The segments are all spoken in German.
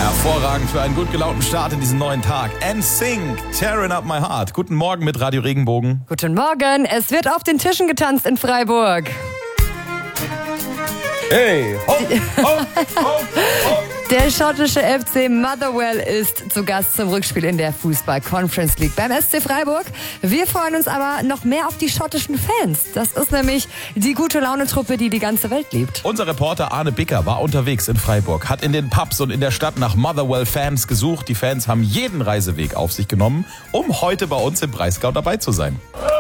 Hervorragend für einen gut gelaunten Start in diesen neuen Tag. NSYNC, Tearing Up My Heart. Guten Morgen mit Radio Regenbogen. Guten Morgen, es wird auf den Tischen getanzt in Freiburg. Hey, ho, ho, ho, ho. Der schottische FC Motherwell ist zu Gast zum Rückspiel in der Fußball-Conference League beim SC Freiburg. Wir freuen uns aber noch mehr auf die schottischen Fans. Das ist nämlich die Gute-Laune-Truppe, die die ganze Welt liebt. Unser Reporter Arne Bicker war unterwegs in Freiburg, hat in den Pubs und in der Stadt nach Motherwell-Fans gesucht. Die Fans haben jeden Reiseweg auf sich genommen, um heute bei uns im Breisgau dabei zu sein.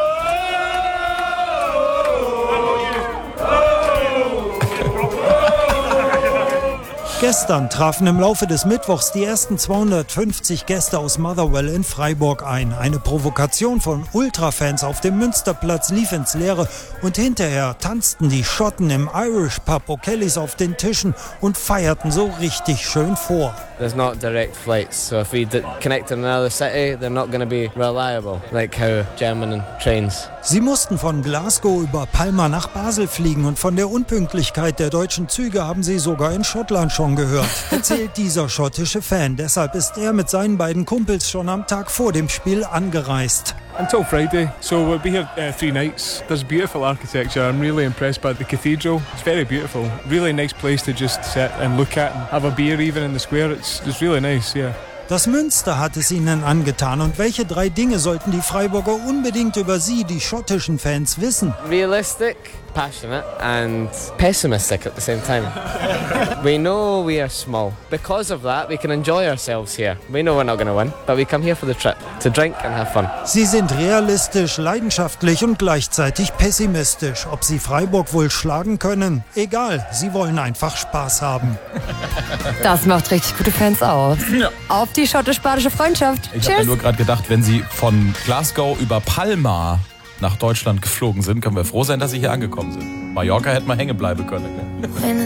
Gestern trafen im Laufe des Mittwochs die ersten 250 Gäste aus Motherwell in Freiburg ein. Eine Provokation von Ultrafans auf dem Münsterplatz lief ins Leere und hinterher tanzten die Schotten im Irish Pub O'Kellys auf den Tischen und feierten so richtig schön vor. There's not direct flights, so if we connect to another city, they're not going to be reliable, like how German trains. Sie mussten von Glasgow über Palma nach Basel fliegen und von der Unpünktlichkeit der deutschen Züge haben sie sogar in Schottland schon gehört, erzählt dieser schottische Fan. Deshalb ist er mit seinen beiden Kumpels schon am Tag vor dem Spiel angereist. Until Friday, so we'll be here 3 nights. There's beautiful architecture. I'm really impressed by the cathedral. It's very beautiful. Really nice place to just sit and look at and have a beer even in the square. It's really nice, yeah. Das Münster hat es ihnen angetan. Und welche 3 Dinge sollten die Freiburger unbedingt über sie, die schottischen Fans, wissen? Realistic, passionate and pessimistic at the same time. We know we are small. Because of that, we can enjoy ourselves here. We know we're not going to win, but we come here for the trip, to drink and have fun. Sie sind realistisch, leidenschaftlich und gleichzeitig pessimistisch. Ob sie Freiburg wohl schlagen können? Egal, sie wollen einfach Spaß haben. Das macht richtig gute Fans aus. Ja. Auf die schottisch-badische Freundschaft. Ich habe mir nur gerade gedacht, wenn sie von Glasgow über Palma nach Deutschland geflogen sind, können wir froh sein, dass sie hier angekommen sind. Mallorca hätte mal hängen bleiben können.